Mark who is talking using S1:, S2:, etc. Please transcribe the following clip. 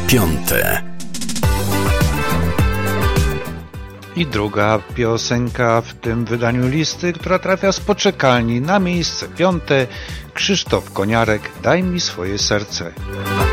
S1: piąte.
S2: I druga piosenka w tym wydaniu listy, która trafia z poczekalni na miejsce 5. Krzysztof Koniarek, Daj mi swoje serce.